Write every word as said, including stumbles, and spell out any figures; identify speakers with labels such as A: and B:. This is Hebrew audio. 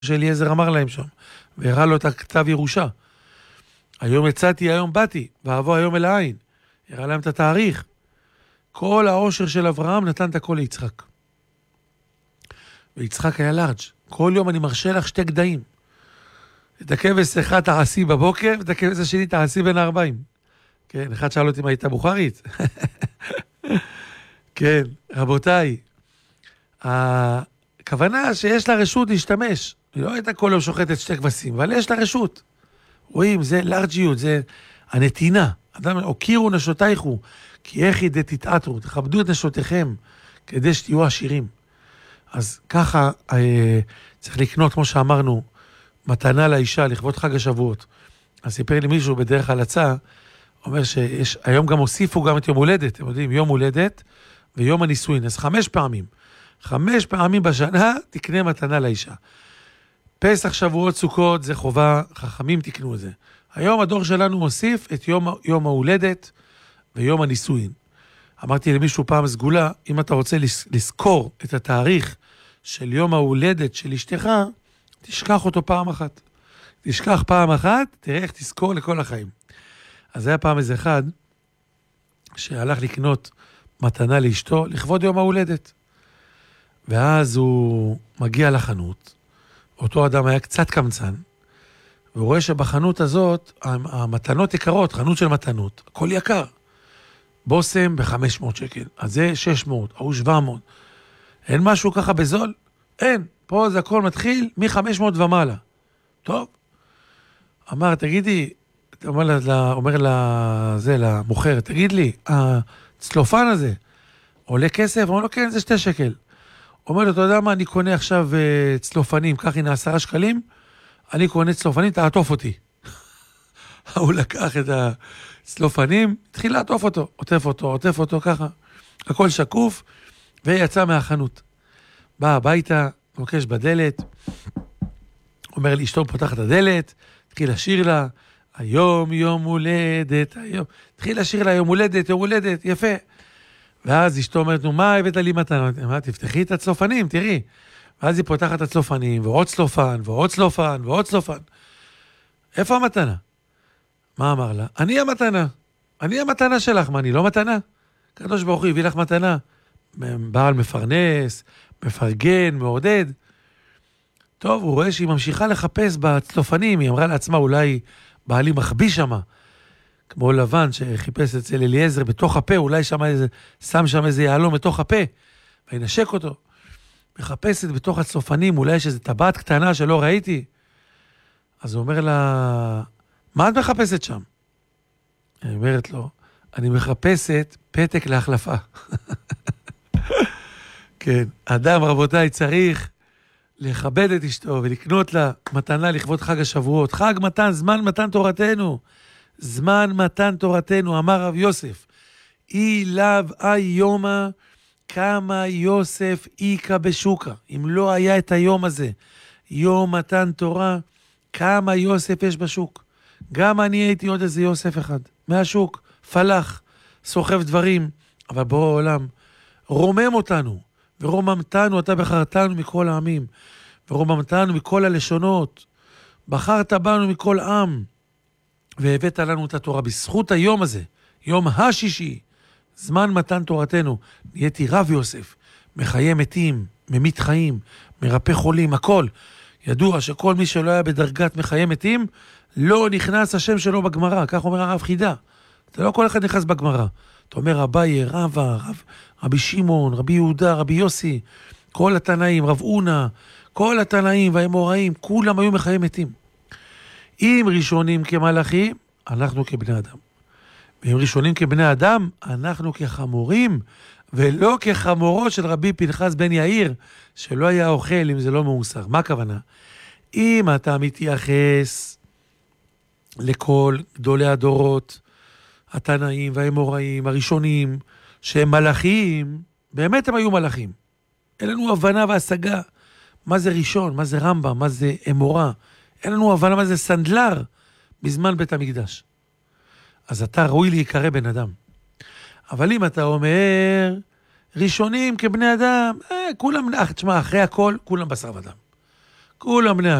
A: שאליעזר אמר להם שם, והראה לו את הכתב ירושה. היום יצאתי, היום באתי, ואבוא היום אל העין. הראה להם את התאריך. כל העושר של אברהם נתן את הכל ליצחק. ויצחק היה לארג'. כל יום אני מרשה לך שתי גדיים. את הכבש אחד תעשי בבוקר, ואת הכבש השני תעשי בין הארבעים. כן, אחד שאל אותי מה הייתה בוכרית. כן, רבותיי, הכוונה שיש לה רשות להשתמש. היא לא הייתה כל יום שוחטת שתי כבשים, אבל יש לה רשות. רואים, זה לארג'יות, זה הנתינה. אדם, הוקירו נשותייכו, כי איך ידי תתעתרו, תכבדו את נשותיכם, כדי שתהיו עשירים. אז ככה אה, צריך לקנות, כמו שאמרנו, מתנה לאישה, לכבוד חג השבועות. אז סיפר לי מישהו בדרך הלצה, אומר שיש, היום גם הוסיפו גם את יום הולדת, אתם יודעים, יום הולדת ויום הנישואין, אז חמש פעמים. חמש פעמים בשנה תקנה מתנה לאישה. פסח, שבועות, סוכות, זה חובה, חכמים תקנו את זה. היום הדור שלנו מוסיף את יום, יום ההולדת ויום הנישואין. אמרתי למישהו פעם סגולה, אם אתה רוצה לזכור את התאריך של יום ההולדת של אשתך, תשכח אותו פעם אחת. תשכח פעם אחת, תראה איך תזכור לכל החיים. אז היה פעם איזה אחד, שהלך לקנות מתנה לאשתו, לכבוד יום ההולדת. ואז הוא מגיע לחנות, אותו אדם היה קצת קמצן, והוא רואה שבחנות הזאת, המתנות יקרות, חנות של מתנות, הכל יקר. בוסם ב-חמש מאות שקל, אז זה שש מאות, או שבע מאות. אין משהו ככה בזול? אין. פה זה הכל מתחיל מ-חמש מאות ומעלה. טוב. אמר, תגידי, אומר לה, אומר לה, זה, למוכר, תגיד לי, הצלופן הזה עולה כסף? אומר לו, כן, זה שתי שקל. אומר לו, אתה יודע מה, אני קונה עכשיו צלופנים, כך הנה עשרה שקלים, אני קונה צלופנים, תעטוף אותי. הוא לקח את הצלופנים, התחיל לעטוף אותו, עוטף אותו, עוטף אותו, ככה. הכל שקוף, ויצא מהחנות. בא הביתה, נוקש בדלת, אומר לי, אשתו פותחת הדלת, התחיל לשיר לה, היום יום הולדת, היום, התחיל לשיר לה, יום הולדת, יום הולדת, יפה. ואז אשתו אומרת, נו, מה הבאת לי מתנה? אמרת, תפתחי את הצלופנים, תראי. ואז היא פותחת את הצלופנים, ועוד צלופן, ועוד צלופן, ועוד צלופן. איפה המתנה? מה אמר לה? אני המתנה. אני המתנה שלך, מה, אני לא מתנה? קדוש ברוך הוא הביא לך מתנה. בעל מפרנס, מפרגן, מעודד. טוב, הוא רואה שהיא ממשיכה לחפש בצלופנים, היא אמרה לעצמה, אולי בעלי מחביא שמה. כמו לבן שחיפש אצל אליעזר בתוך הפה, אולי שם איזה, שם שם איזה יעלום בתוך הפה, וינשק אותו. מחפשת בתוך הצלופנים, אולי יש איזו טבעת קטנה שלא ראיתי. אז הוא אומר לה, מה את מחפשת שם? אני אומרת לו, אני מחפשת פתק להחלפה. כן, אדם, רבותיי, צריך לכבד את אשתו ולקנות לה מתנה לכבוד חג השבועות. חג מתן, זמן מתן תורתנו. זמן מתן תורתנו, אמר רב יוסף, אי לאו אי יומה, כמה יוסף איקה בשוקה. אם לא היה את היום הזה, יום מתן תורה, כמה יוסף יש בשוק. גם אני הייתי עוד איזה יוסף אחד, מהשוק, פלח, סוחב דברים, אבל בורא עולם, רומם אותנו, ורוממתנו, אתה בחרתנו מכל העמים, ורוממתנו מכל הלשונות, בחרת בנו מכל עם, והבאת לנו את התורה בזכות היום הזה, יום השישי, זמן מתן תורתנו, נהייתי רב יוסף, מחיה מתים, ממית חיים, מרפא חולים, הכל. ידוע שכל מי שלא היה בדרגת מחיה מתים, לא נכנס השם שלו בגמרא, כך אומר הרב חידה. אתה לא כל אחד נכנס בגמרא. אתה אומר אביי, רבא, רב, רבי שמעון, רבי יהודה, רבי יוסי, כל התנאים, רב אונה, כל התנאים והאמוראים, כולם היו מחיה מתים. אם ראשונים כמלאכים, אנחנו כבני אדם. ואם ראשונים כבני אדם, אנחנו כחמורים, ולא כחמורות של רבי פנחס בן יאיר, שלא היה אוכל אם זה לא מאוסר. מה הכוונה? אם אתה מתייחס לכל גדולי הדורות, התנאים והאמוראים, הראשונים, שהם מלאכים, באמת הם היו מלאכים. אין לנו הבנה והשגה, מה זה ראשון, מה זה רמב"ם, מה זה אמורה. אין לנו הבנה מה זה סנדלר בזמן בית המקדש. אז אתה ראוי להיקרא בן אדם. אבל אם אתה אומר, ראשונים כבני אדם, אה, כולם, תשמע, אחרי הכל, כולם בשר ודם. כולם בני